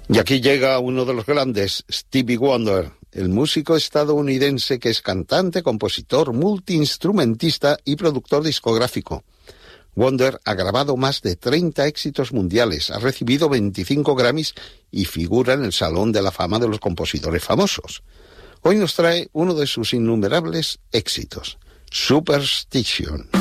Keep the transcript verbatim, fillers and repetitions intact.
Y aquí llega uno de los grandes, Stevie Wonder, el músico estadounidense que es cantante, compositor, multiinstrumentista y productor discográfico. Wonder ha grabado más de treinta éxitos mundiales, ha recibido veinticinco Grammys y figura en el Salón de la Fama de los Compositores Famosos. Hoy nos trae uno de sus innumerables éxitos, Superstition.